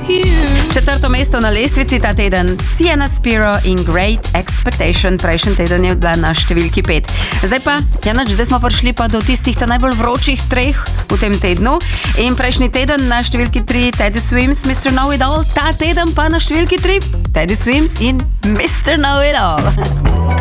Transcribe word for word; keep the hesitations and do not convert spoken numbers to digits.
Četrto mesto na lestvici ta teden Sienna Spiro in Great Expectation. Prejšnji teden je bila na številki pet. Zdaj pa, Janač, zdaj smo prišli pa do tistih ta najbolj vročih treh v tem tednu. In prejšnji teden na številki tri Teddy Swims, mister Know It All. Ta teden pa na številki tri Teddy Swims in mister Know It All.